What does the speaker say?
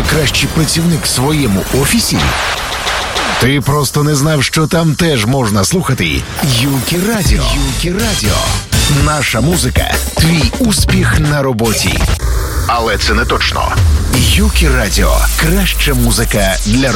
найкращий працівник в своєму офісі? Ти просто не знав, що там теж можна слухати Юкі Радіо. Юкі Радіо. Наша музика – твій успіх на роботі. Але це не точно. Юкі Радіо. Краща музика для